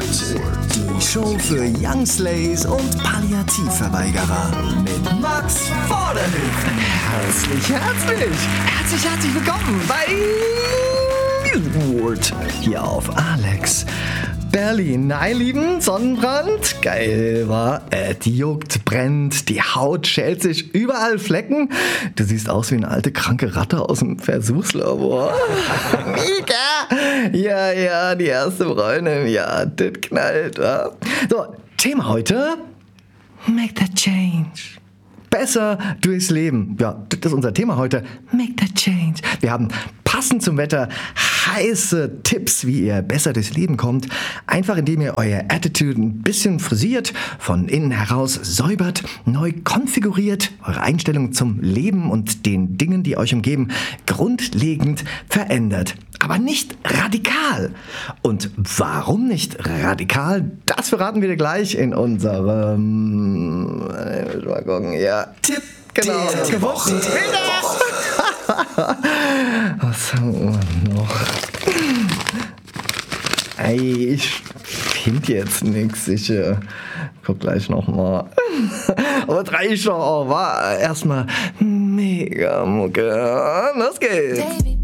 Die Show für Youngslays und Palliativverweigerer mit Max Vorderhöfen. Herzlich willkommen bei Musicworld hier auf Alex Berlin. Na, ihr Lieben, Sonnenbrand, geil, war, die juckt, brennt, die Haut schält sich, überall Flecken. Du siehst aus wie eine alte, kranke Ratte aus dem Versuchslabor. Mega! Ja, die erste Bräune im Jahr, das knallt, wa? So, Thema heute, make the change. Besser durchs Leben. Ja, das ist unser Thema heute. Make the change. Wir haben passend zum Wetter heiße Tipps, wie ihr besser durchs Leben kommt. Einfach indem ihr euer Attitude ein bisschen frisiert, von innen heraus säubert, neu konfiguriert, eure Einstellung zum Leben und den Dingen, die euch umgeben, grundlegend verändert. Aber nicht radikal. Und warum nicht radikal? Das verraten wir dir gleich in unserem mal gucken, ja, Tipp der Woche. Was haben wir noch? Ey, ich finde jetzt nichts. Ich guck gleich nochmal. Aber das reicht doch auch, war erstmal mega Mucke. Los geht's.